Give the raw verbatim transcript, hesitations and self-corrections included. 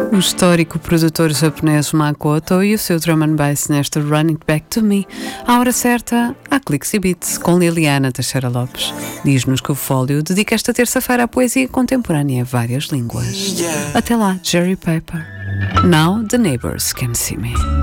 O histórico produtor japonês Makoto e o seu drum and bass nesta Run It Back to Me. À hora certa, há Clicks e Beats com Liliana Teixeira Lopes. Diz-nos que o Fólio dedica esta terça-feira à poesia contemporânea em várias línguas. Até lá, Jerry Paper. Now the neighbors can see me.